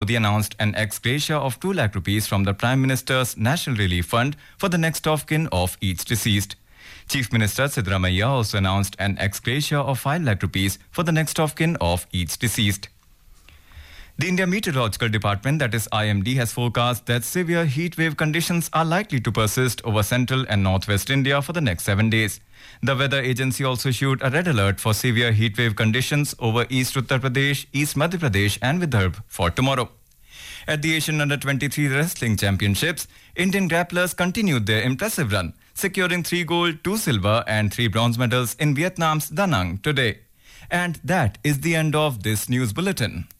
Modi announced an ex gratia of 2 lakh rupees from the Prime Minister's National Relief Fund for the next of kin of each deceased. Chief Minister Siddaramaiah also announced an ex gratia of 5 lakh rupees for the next of kin of each deceased. The India Meteorological Department, that is IMD, has forecast that severe heat wave conditions are likely to persist over central and northwest India for the next 7 days. The weather agency also issued a red alert for severe heat wave conditions over East Uttar Pradesh, East Madhya Pradesh and Vidarbha for tomorrow. At the Asian Under-23 Wrestling Championships, Indian grapplers continued their impressive run, securing 3 gold, 2 silver and 3 bronze medals in Vietnam's Da Nang today. And that is the end of this news bulletin.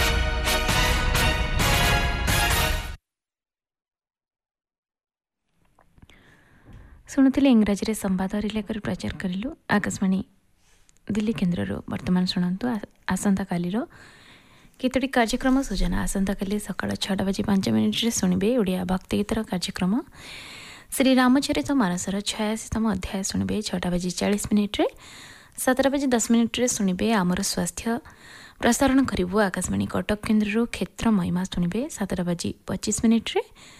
ଶୁଣୁଥିଲେ ଇଂରାଜୀରେ ସମ୍ବାଦ ରିଲେକରି ପ୍ରଚାର କରିଲୁ ଆକାଶବାଣୀ ଦିଲ୍ଲୀ କେନ୍ଦ୍ରରୁ। ବର୍ତ୍ତମାନ ଶୁଣନ୍ତୁ ଆସନ୍ତାକାଲିର କେତୋଟି କାର୍ଯ୍ୟକ୍ରମ ସୂଚନା। ଆସନ୍ତାକାଲି ସକାଳ 6:05 ଶୁଣିବେ ଓଡ଼ିଆ ଭକ୍ତିଗୀତର କାର୍ଯ୍ୟକ୍ରମ। ଶ୍ରୀ ରାମଚରିତ ମାନସର 86ତମ ଅଧ୍ୟାୟ ଶୁଣିବେ 6:40 7:10 ଶୁଣିବେ ଆମର ସ୍ୱାସ୍ଥ୍ୟ। ପ୍ରସାରଣ କରିବୁ ଆକାଶବାଣୀ କଟକ କେନ୍ଦ୍ରରୁ କ୍ଷେତ୍ର ମହିମା ଶୁଣିବେ 7:25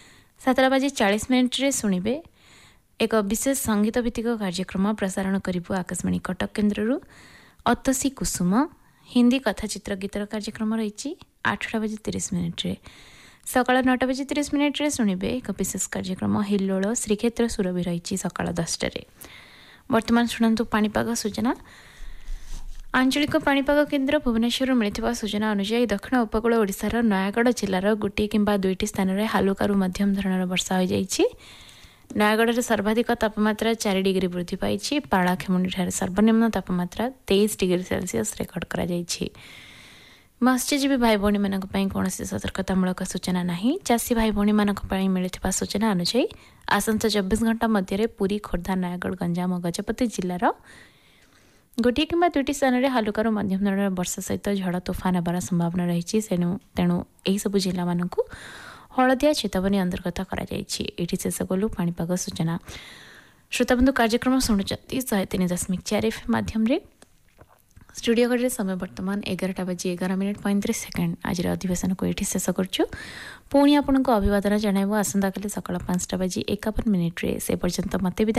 7:40 ଶୁଣିବେ ଏକ ବିଶେଷ ସଙ୍ଗୀତ ଭିତ୍ତିକ କାର୍ଯ୍ୟକ୍ରମ ପ୍ରସାରଣ କରିବୁ ଆକାଶବାଣୀ କଟକ କେନ୍ଦ୍ରରୁ। ଅତସୀ କୁସୁମ ହିନ୍ଦୀ କଥାଚିତ୍ର ଗୀତର କାର୍ଯ୍ୟକ୍ରମ ରହିଛି 8:30 ସକାଳ 9:30 ଶୁଣିବେ ଏକ ବିଶେଷ କାର୍ଯ୍ୟକ୍ରମ ହିଲ୍ଲୋଳ ଶ୍ରୀକ୍ଷେତ୍ର ସୁରଭି ରହିଛି ସକାଳ 10ରେ। ବର୍ତ୍ତମାନ ଶୁଣନ୍ତୁ ପାଣିପାଗ ସୂଚନା। ଆଞ୍ଚଳିକ ପାଣିପାଗ କେନ୍ଦ୍ର ଭୁବନେଶ୍ୱରରୁ ମିଳିଥିବା ସୂଚନା ଅନୁଯାୟୀ ଦକ୍ଷିଣ ଉପକୂଳ ଓଡ଼ିଶାର ନୟାଗଡ଼ ଜିଲ୍ଲାର ଗୋଟିଏ କିମ୍ବା 2ଟି ସ୍ଥାନରେ ହାଲୁକାରୁ ମଧ୍ୟମ ଧରଣର ବର୍ଷା ହୋଇଯାଇଛି। ନୟାଗଡ଼ରେ ସର୍ବାଧିକ ତାପମାତ୍ରା 4 ଡିଗ୍ରୀ ବୃଦ୍ଧି ପାଇଛି। ପାଳାଖେମୁଣ୍ଡିଠାରେ ସର୍ବନିମ୍ନ ତାପମାତ୍ରା 23 ଡିଗ୍ରୀ ସେଲସିୟସ୍ ରେକର୍ଡ କରାଯାଇଛି। ମତ୍ସ୍ୟଜୀବୀ ଭାଇ ଭଉଣୀମାନଙ୍କ ପାଇଁ କୌଣସି ସତର୍କତାମୂଳକ ସୂଚନା ନାହିଁ। ଚାଷୀ ଭାଇ ଭଉଣୀମାନଙ୍କ ପାଇଁ ମିଳିଥିବା ସୂଚନା ଅନୁଯାୟୀ ଆସନ୍ତା 24 ଘଣ୍ଟା ମଧ୍ୟରେ ପୁରୀ, ଖୋର୍ଦ୍ଧା, ନୟାଗଡ଼, ଗଞ୍ଜାମ ଓ ଗଜପତି ଜିଲ୍ଲାର ଗୋଟିଏ କିମ୍ବା 2ଟି ସ୍ଥାନରେ ହାଲୁକାରୁ ମଧ୍ୟମ ଧରଣର ବର୍ଷା ସହିତ ଝଡ଼ ତୋଫାନ ହେବାର ସମ୍ଭାବନା ରହିଛି। ତେଣୁ ଏହିସବୁ ଜିଲ୍ଲାମାନଙ୍କୁ ହଳଦିଆ ଚେତାବନୀ ଅନ୍ତର୍ଗତ କରାଯାଇଛି। ଏଠି ଶେଷ କଲୁ ପାଣିପାଗ ସୂଚନା। ଶ୍ରୋତାବନ୍ଧୁ କାର୍ଯ୍ୟକ୍ରମ ଶୁଣୁଛନ୍ତି 103.4 FM ମାଧ୍ୟମରେ। ଷ୍ଟୁଡ଼ିଓ ଘରରେ ସମୟ ବର୍ତ୍ତମାନ 11:11:35। ଆଜିର ଅଧିବେଶନକୁ ଏଠି ଶେଷ କରୁଛୁ। ପୁଣି ଆପଣଙ୍କୁ ଅଭିବାଦନ ଜଣାଇବୁ ଆସନ୍ତାକାଲି ସକାଳ 5:51 ସେ ପର୍ଯ୍ୟନ୍ତ ମୋତେ ବିଦାୟ।